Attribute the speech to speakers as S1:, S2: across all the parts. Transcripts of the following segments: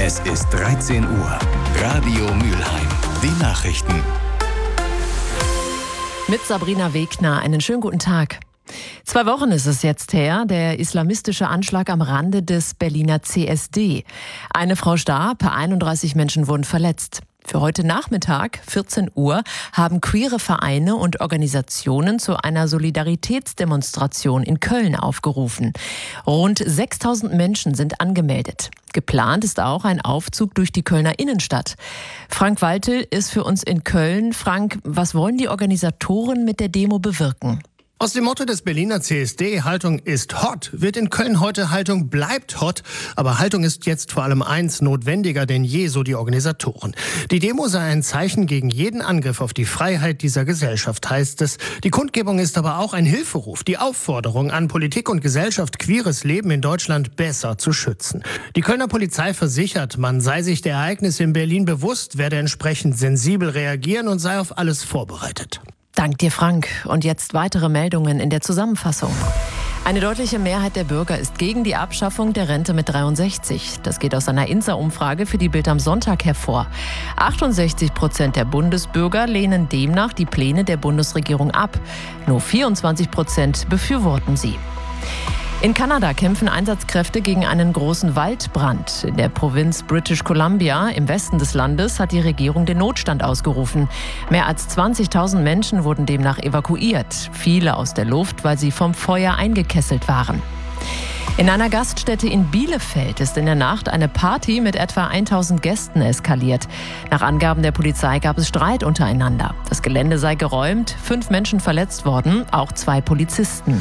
S1: Es ist 13 Uhr. Radio Mülheim. Die Nachrichten.
S2: Mit Sabrina Wegner. Einen schönen guten Tag. 2 Wochen ist es jetzt her, der islamistische Anschlag am Rande des Berliner CSD. Eine Frau starb, 31 Menschen wurden verletzt. Für heute Nachmittag, 14 Uhr, haben queere Vereine und Organisationen zu einer Solidaritätsdemonstration in Köln aufgerufen. Rund 6.000 Menschen sind angemeldet. Geplant ist auch ein Aufzug durch die Kölner Innenstadt. Frank Waltel ist für uns in Köln. Frank, was wollen die Organisatoren mit der Demo bewirken?
S3: Aus dem Motto des Berliner CSD, Haltung ist hot, wird in Köln heute Haltung bleibt hot. Aber Haltung ist jetzt vor allem eins notwendiger denn je, so die Organisatoren. Die Demo sei ein Zeichen gegen jeden Angriff auf die Freiheit dieser Gesellschaft, heißt es. Die Kundgebung ist aber auch ein Hilferuf, die Aufforderung an Politik und Gesellschaft, queeres Leben in Deutschland besser zu schützen. Die Kölner Polizei versichert, man sei sich der Ereignisse in Berlin bewusst, werde entsprechend sensibel reagieren und sei auf alles vorbereitet.
S2: Dank dir, Frank. Und jetzt weitere Meldungen in der Zusammenfassung. Eine deutliche Mehrheit der Bürger ist gegen die Abschaffung der Rente mit 63. Das geht aus einer INSA-Umfrage für die Bild am Sonntag hervor. 68% der Bundesbürger lehnen demnach die Pläne der Bundesregierung ab. Nur 24% befürworten sie. In Kanada kämpfen Einsatzkräfte gegen einen großen Waldbrand. In der Provinz British Columbia im Westen des Landes hat die Regierung den Notstand ausgerufen. Mehr als 20.000 Menschen wurden demnach evakuiert. Viele aus der Luft, weil sie vom Feuer eingekesselt waren. In einer Gaststätte in Bielefeld ist in der Nacht eine Party mit etwa 1.000 Gästen eskaliert. Nach Angaben der Polizei gab es Streit untereinander. Das Gelände sei geräumt, 5 Menschen verletzt worden, auch 2 Polizisten.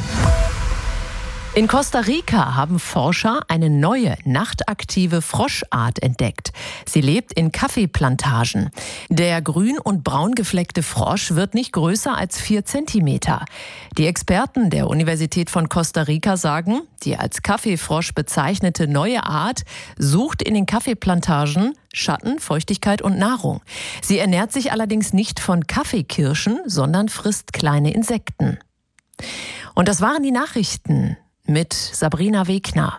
S2: In Costa Rica haben Forscher eine neue, nachtaktive Froschart entdeckt. Sie lebt in Kaffeeplantagen. Der grün- und braun gefleckte Frosch wird nicht größer als 4 Zentimeter. Die Experten der Universität von Costa Rica sagen, die als Kaffeefrosch bezeichnete neue Art sucht in den Kaffeeplantagen Schatten, Feuchtigkeit und Nahrung. Sie ernährt sich allerdings nicht von Kaffeekirschen, sondern frisst kleine Insekten. Und das waren die Nachrichten mit Sabrina Wegner.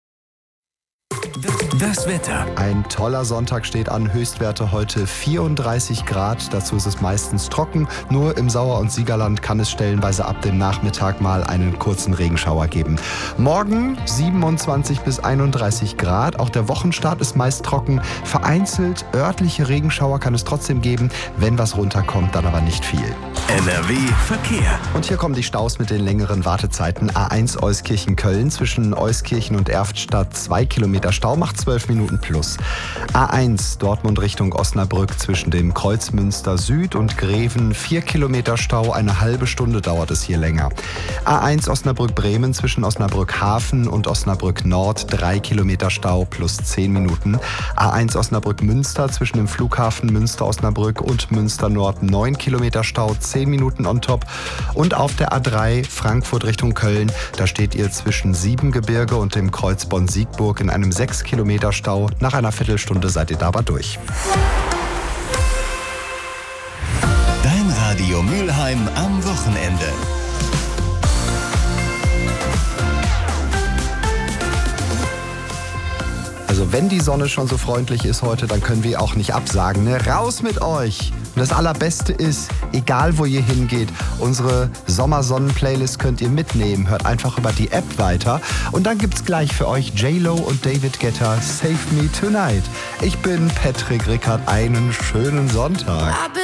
S1: Das Wetter.
S4: Ein toller Sonntag steht an. Höchstwerte heute 34 Grad. Dazu ist es meistens trocken. Nur im Sauer- und Siegerland kann es stellenweise ab dem Nachmittag mal einen kurzen Regenschauer geben. Morgen 27 bis 31 Grad. Auch der Wochenstart ist meist trocken. Vereinzelt örtliche Regenschauer kann es trotzdem geben. Wenn was runterkommt, dann aber nicht viel.
S1: NRW Verkehr.
S4: Und hier kommen die Staus mit den längeren Wartezeiten. A1 Euskirchen-Köln zwischen Euskirchen und Erftstadt 2 Kilometer Stau macht 12 Minuten plus. A1 Dortmund Richtung Osnabrück zwischen dem Kreuzmünster Süd und Greven 4 Kilometer Stau, eine halbe Stunde dauert es hier länger. A1 Osnabrück-Bremen zwischen Osnabrück Hafen und Osnabrück Nord 3 Kilometer Stau plus 10 Minuten. A1 Osnabrück-Münster zwischen dem Flughafen Münster-Osnabrück und Münster Nord 9 Kilometer Stau, 10 Minuten on top. Und auf der A3 Frankfurt Richtung Köln, da steht ihr zwischen Siebengebirge und dem Kreuz Bonn-Siegburg in einem 6 Kilometer Stau. Nach einer Viertelstunde seid ihr da aber durch.
S1: Dein Radio Mülheim am Wochenende.
S4: Also wenn die Sonne schon so freundlich ist heute, dann können wir auch nicht absagen. Ne? Raus mit euch! Und das Allerbeste ist, egal wo ihr hingeht, unsere Sommersonnen-Playlist könnt ihr mitnehmen. Hört einfach über die App weiter. Und dann gibt's gleich für euch J-Lo und David Guetta, Save Me Tonight. Ich bin Patrick Rickard, einen schönen Sonntag.